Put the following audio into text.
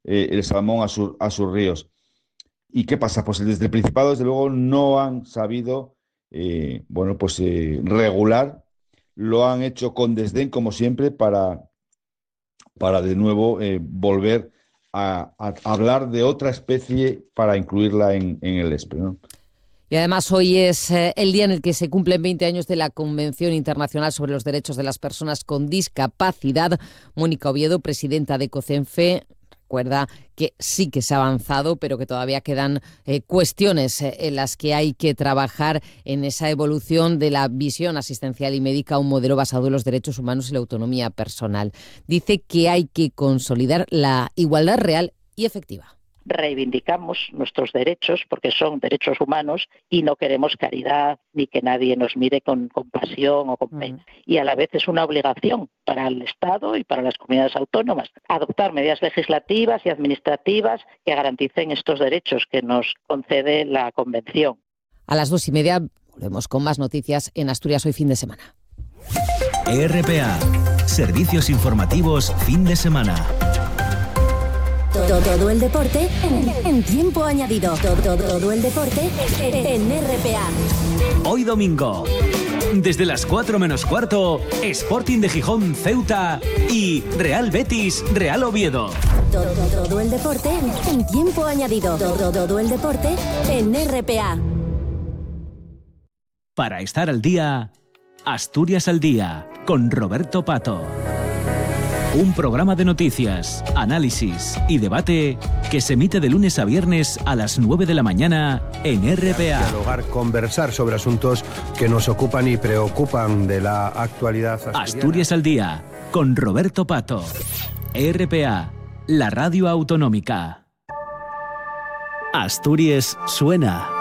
el salmón a sus ríos. ¿Y qué pasa? Pues desde el Principado, desde luego, no han sabido, regular, lo han hecho con desdén, como siempre, para de nuevo volver a hablar de otra especie para incluirla en el ESPE, ¿no? Y además hoy es el día en el que se cumplen 20 años de la Convención Internacional sobre los Derechos de las Personas con Discapacidad. Mónica Oviedo, presidenta de COCENFE, recuerda que sí que se ha avanzado, pero que todavía quedan cuestiones en las que hay que trabajar en esa evolución de la visión asistencial y médica a un modelo basado en los derechos humanos y la autonomía personal. Dice que hay que consolidar la igualdad real y efectiva. Reivindicamos nuestros derechos porque son derechos humanos y no queremos caridad ni que nadie nos mire con compasión o con pena. Y a la vez es una obligación para el Estado y para las comunidades autónomas adoptar medidas legislativas y administrativas que garanticen estos derechos que nos concede la Convención. A las 2:30 volvemos con más noticias en Asturias Hoy fin de semana. RPA, servicios informativos fin de semana. Todo el deporte en tiempo añadido. Todo el deporte en RPA. Hoy domingo, desde las 4 menos cuarto, Sporting de Gijón, Ceuta y Real Betis, Real Oviedo. Todo el deporte en tiempo añadido. Todo el deporte en RPA. Para estar al día, Asturias al Día, con Roberto Pato. Un programa de noticias, análisis y debate que se emite de lunes a viernes a las 9 de la mañana en RPA. Dialogar, conversar sobre asuntos que nos ocupan y preocupan de la actualidad asturiana. Asturias al Día, con Roberto Pato. RPA, la radio autonómica. Asturias suena.